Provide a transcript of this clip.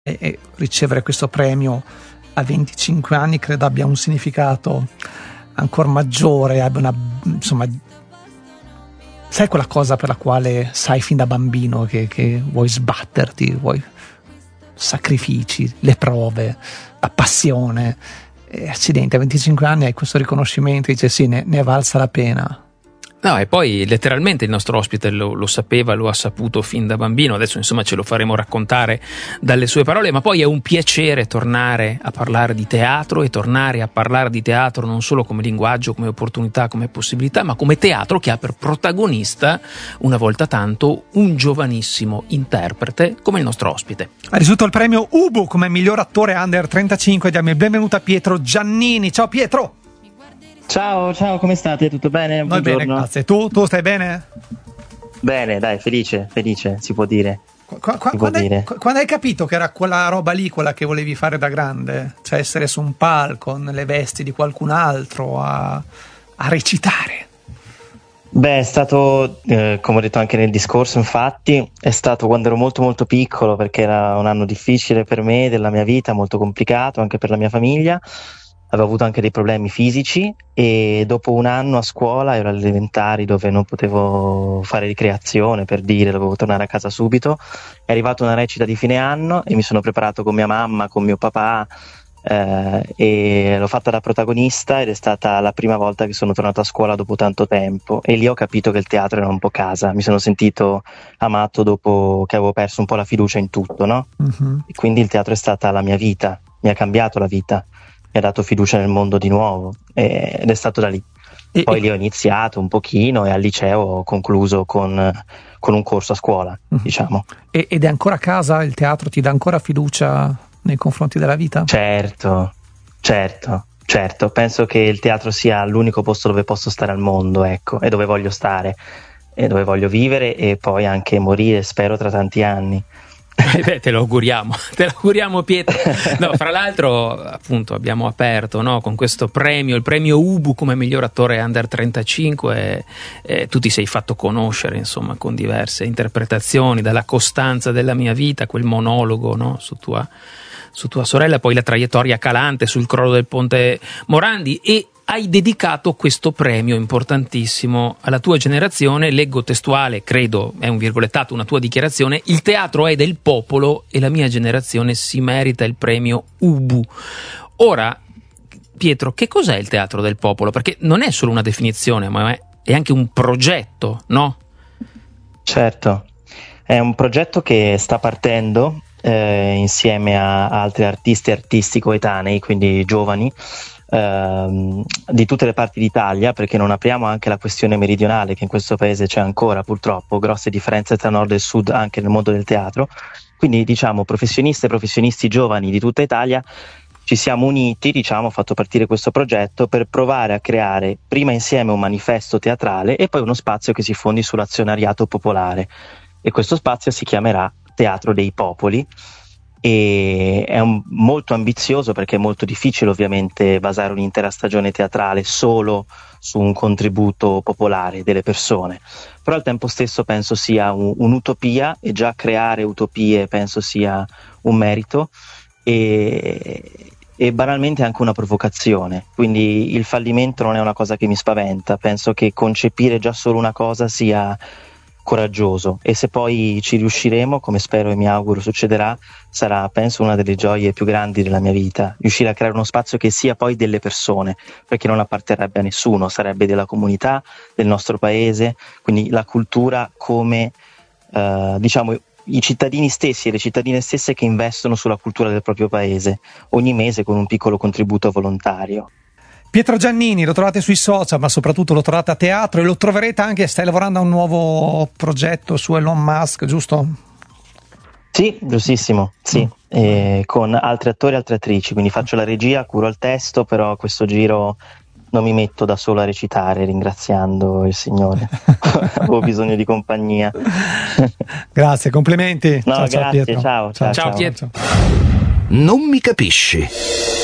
e ricevere questo premio a 25 anni credo abbia un significato ancora maggiore, insomma, sai quella cosa per la quale sai fin da bambino che vuoi sbatterti, vuoi sacrifici, le prove, la passione, e accidenti, a 25 anni hai questo riconoscimento e dici sì, ne è valsa la pena. No, e poi letteralmente il nostro ospite lo sapeva, lo ha saputo fin da bambino, adesso insomma ce lo faremo raccontare dalle sue parole, ma poi è un piacere tornare a parlare di teatro e tornare a parlare di teatro non solo come linguaggio, come opportunità, come possibilità, ma come teatro che ha per protagonista, una volta tanto, un giovanissimo interprete come il nostro ospite. Ha ricevuto il premio Ubu come miglior attore under 35, diamo il benvenuto a Pietro Giannini. Ciao Pietro! Ciao, come state? Tutto bene? Noi bene, grazie. Tu stai bene? Bene, dai, felice, si può dire. Quando hai capito che era quella roba lì, quella che volevi fare da grande? Cioè essere su un palco, nelle vesti di qualcun altro, a recitare? Beh, è stato, come ho detto anche nel discorso, infatti, è stato quando ero molto molto piccolo, perché era un anno difficile per me, della mia vita, molto complicato, anche per la mia famiglia. Avevo avuto anche dei problemi fisici e dopo un anno a scuola, ero alle elementari dove non potevo fare ricreazione, per dire, dovevo tornare a casa subito, è arrivata una recita di fine anno e mi sono preparato con mia mamma, con mio papà e l'ho fatta da protagonista ed è stata la prima volta che sono tornato a scuola dopo tanto tempo e lì ho capito che il teatro era un po' casa, mi sono sentito amato dopo che avevo perso un po' la fiducia in tutto, no? Uh-huh. E quindi il teatro è stata la mia vita, mi ha cambiato la vita. Mi ha dato fiducia nel mondo di nuovo ed è stato da lì. Poi lì ho iniziato un pochino e al liceo ho concluso con un corso a scuola, diciamo. Ed è ancora a casa? Il teatro ti dà ancora fiducia nei confronti della vita? Certo. Penso che il teatro sia l'unico posto dove posso stare al mondo, ecco, e dove voglio stare, e dove voglio vivere e poi anche morire, spero, tra tanti anni. Te lo auguriamo Pietro. No, fra l'altro appunto abbiamo aperto, no, con questo premio, il premio Ubu come miglior attore under 35 tu ti sei fatto conoscere insomma con diverse interpretazioni, dalla Costanza della mia vita, quel monologo, no, su tua sorella, poi la traiettoria calante sul crollo del ponte Morandi, e hai dedicato questo premio importantissimo alla tua generazione. Leggo testuale, credo è un virgolettato, una tua dichiarazione: il teatro è del popolo e la mia generazione si merita il premio Ubu. Ora, Pietro, che cos'è il teatro del popolo? Perché non è solo una definizione, ma è anche un progetto, no? Certo, è un progetto che sta partendo insieme a altri artisti coetanei, quindi giovani, di tutte le parti d'Italia, perché non apriamo anche la questione meridionale, che in questo paese c'è ancora purtroppo grosse differenze tra nord e sud anche nel mondo del teatro. Quindi diciamo professioniste e professionisti giovani di tutta Italia ci siamo uniti, diciamo, fatto partire questo progetto per provare a creare prima insieme un manifesto teatrale e poi uno spazio che si fondi sull'azionariato popolare, e questo spazio si chiamerà Teatro dei Popoli. E è molto ambizioso perché è molto difficile ovviamente basare un'intera stagione teatrale solo su un contributo popolare delle persone, però al tempo stesso penso sia un'utopia, e già creare utopie penso sia un merito e banalmente anche una provocazione, quindi il fallimento non è una cosa che mi spaventa, penso che concepire già solo una cosa sia coraggioso, e se poi ci riusciremo, come spero e mi auguro succederà, sarà penso una delle gioie più grandi della mia vita, riuscire a creare uno spazio che sia poi delle persone, perché non apparterrebbe a nessuno, sarebbe della comunità, del nostro paese, quindi la cultura come diciamo i cittadini stessi e le cittadine stesse che investono sulla cultura del proprio paese ogni mese con un piccolo contributo volontario. Pietro Giannini lo trovate sui social, ma soprattutto lo trovate a teatro, e lo troverete anche, stai lavorando a un nuovo progetto su Elon Musk, giusto? Sì, giustissimo, sì, con altri attori e altre attrici, quindi faccio la regia, curo il testo, però questo giro non mi metto da solo a recitare, ringraziando il Signore. Avevo bisogno di compagnia. Grazie, complimenti. No, ciao, grazie, Pietro. Ciao Pietro. Non mi capisci.